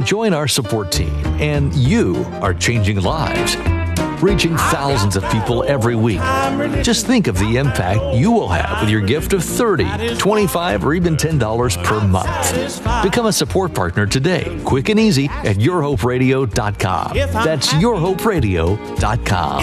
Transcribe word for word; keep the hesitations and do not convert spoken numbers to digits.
Join our support team, and you are changing lives, reaching thousands of people every week. Just think of the impact you will have with your gift of thirty dollars, twenty-five dollars, or even ten dollars per month. Become a support partner today, quick and easy, at your hope radio dot com. That's your hope radio dot com.